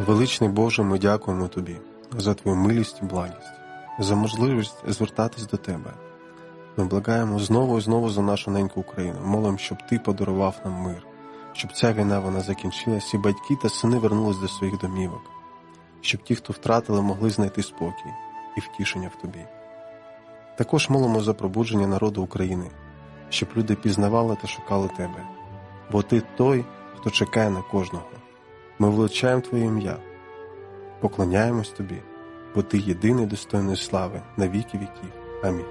Величний Боже, ми дякуємо Тобі за Твою милість і благість, за можливість звертатись до Тебе. Ми благаємо знову і знову за нашу неньку Україну, молимо, щоб Ти подарував нам мир, щоб ця війна вона закінчилась, і батьки та сини вернулись до своїх домівок, щоб ті, хто втратили, могли знайти спокій і втішення в Тобі. Також молимо за пробудження народу України, щоб люди пізнавали та шукали Тебе, бо Ти той, хто чекає на кожного. Ми величаємо Твоє ім'я, поклоняємось Тобі, бо Ти єдиний достойний слави на віки віків. Амінь.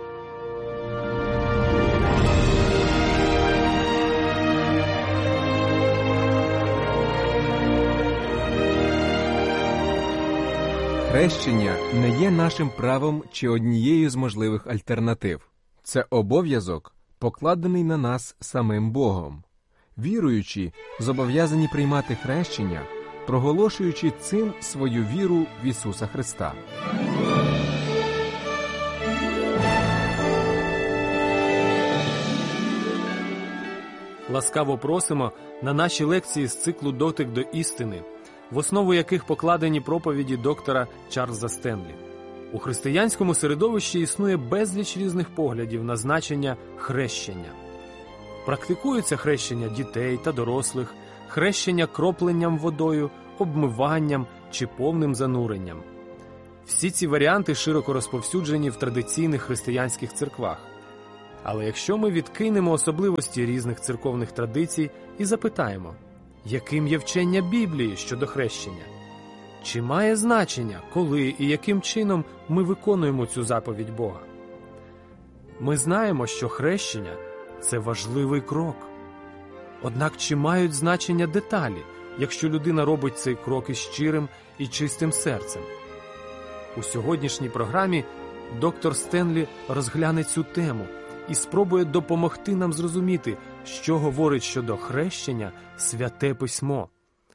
Хрещення не є нашим правом чи однією з можливих альтернатив. Це обов'язок, покладений на нас самим Богом. Віруючі зобов'язані приймати хрещення, проголошуючи цим свою віру в Ісуса Христа. Ласкаво просимо на наші лекції з циклу «Дотик до істини», в основу яких покладені проповіді доктора Чарльза Стенлі. У християнському середовищі існує безліч різних поглядів на значення хрещення. Практикується хрещення дітей та дорослих, хрещення кропленням водою, обмиванням чи повним зануренням. Всі ці варіанти широко розповсюджені в традиційних християнських церквах. Але якщо ми відкинемо особливості різних церковних традицій і запитаємо, яким є вчення Біблії щодо хрещення? Чи має значення, коли і яким чином ми виконуємо цю заповідь Бога? Ми знаємо, що хрещення – це важливий крок. Однак чи мають значення деталі, якщо людина робить цей крок із щирим і чистим серцем? У сьогоднішній програмі доктор Стенлі розгляне цю тему і спробує допомогти нам зрозуміти, що говорить щодо хрещення Святе Письмо.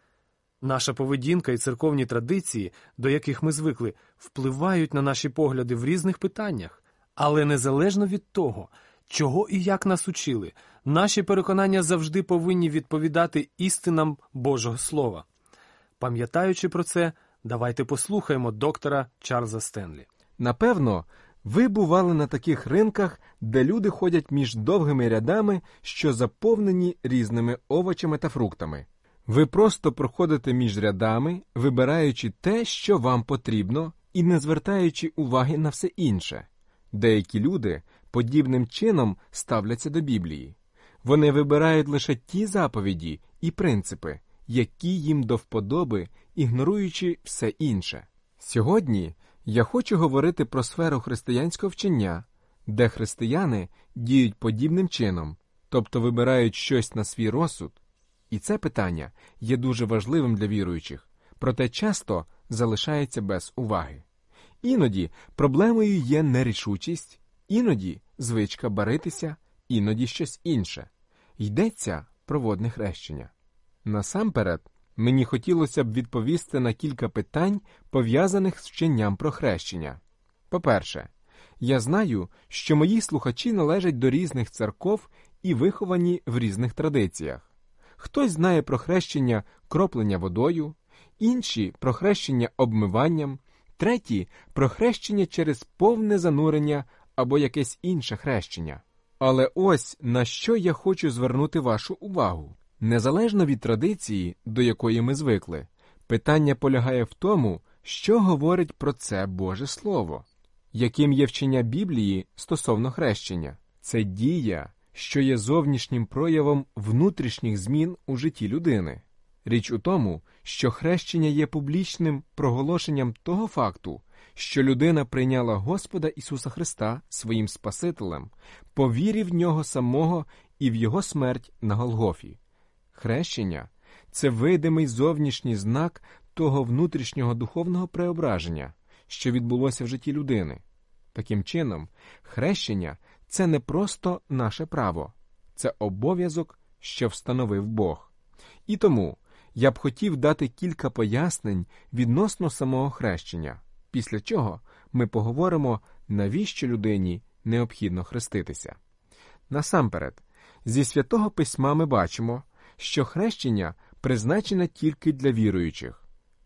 Наша поведінка і церковні традиції, до яких ми звикли, впливають на наші погляди в різних питаннях. Але незалежно від того, чого і як нас учили, наші переконання завжди повинні відповідати істинам Божого Слова. Пам'ятаючи про це, давайте послухаємо доктора Чарльза Стенлі. Напевно, ви бували на таких ринках, де люди ходять між довгими рядами, що заповнені різними овочами та фруктами. Ви просто проходите між рядами, вибираючи те, що вам потрібно, і не звертаючи уваги на все інше. Деякі люди подібним чином ставляться до Біблії. Вони вибирають лише ті заповіді і принципи, які їм до вподоби, ігноруючи все інше. Сьогодні я хочу говорити про сферу християнського вчення, де християни діють подібним чином, тобто вибирають щось на свій розсуд. І це питання є дуже важливим для віруючих, проте часто залишається без уваги. Іноді проблемою є нерішучість, іноді звичка баритися, іноді щось інше. Йдеться про водне хрещення. Насамперед, мені хотілося б відповісти на кілька питань, пов'язаних з вченням про хрещення. По-перше, я знаю, що мої слухачі належать до різних церков і виховані в різних традиціях. Хтось знає про хрещення кроплення водою, інші – про хрещення обмиванням, треті – про хрещення через повне занурення або якесь інше хрещення. Але ось на що я хочу звернути вашу увагу. Незалежно від традиції, до якої ми звикли, питання полягає в тому, що говорить про це Боже Слово. Яким є вчення Біблії стосовно хрещення? Це дія, що є зовнішнім проявом внутрішніх змін у житті людини. Річ у тому, що хрещення є публічним проголошенням того факту, що людина прийняла Господа Ісуса Христа своїм Спасителем, по вірі в Нього самого і в Його смерть на Голгофі. Хрещення – це видимий зовнішній знак того внутрішнього духовного преображення, що відбулося в житті людини. Таким чином, хрещення – це не просто наше право, це обов'язок, що встановив Бог. І тому я б хотів дати кілька пояснень відносно самого хрещення, після чого ми поговоримо, навіщо людині необхідно хреститися. Насамперед, зі Святого Письма ми бачимо, що хрещення призначене тільки для віруючих.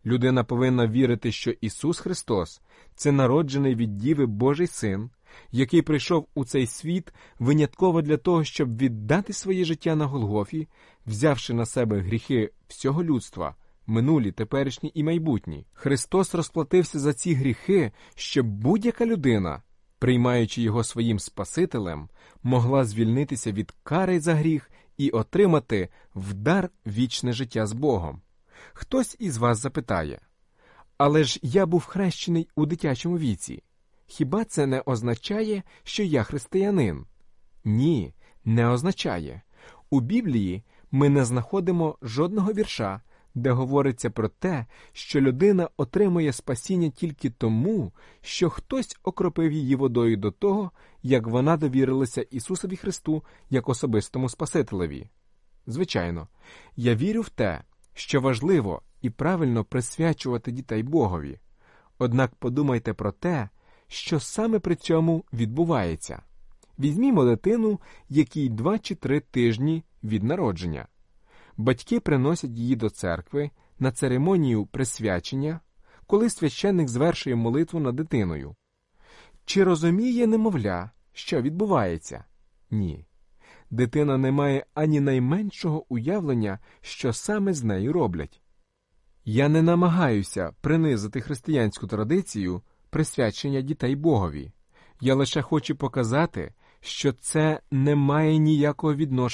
Людина повинна вірити, що Ісус Христос – це народжений від Діви Божий Син, який прийшов у цей світ винятково для того, щоб віддати своє життя на Голгофі, взявши на себе гріхи всього людства, минулі, теперішні і майбутні. Христос розплатився за ці гріхи, щоб будь-яка людина, приймаючи Його своїм Спасителем, могла звільнитися від кари за гріх і отримати в дар вічне життя з Богом. Хтось із вас запитає: «Але ж я був хрещений у дитячому віці. Хіба це не означає, що я християнин?» Ні, не означає. У Біблії ми не знаходимо жодного вірша, де говориться про те, що людина отримує спасіння тільки тому, що хтось окропив її водою до того, як вона довірилася Ісусові Христу як особистому Спасителеві. Звичайно, я вірю в те, що важливо і правильно присвячувати дітей Богові. Однак подумайте про те, що саме при цьому відбувається. Візьмімо дитину, якій 2 чи 3 тижні від народження. Батьки приносять її до церкви на церемонію присвячення, коли священник звершує молитву над дитиною. Чи розуміє немовля, що відбувається? Ні. Дитина не має ані найменшого уявлення, що саме з нею роблять. Я не намагаюся принизити християнську традицію присвячення дітей Богові. Я лише хочу показати, що це не має ніякого відношення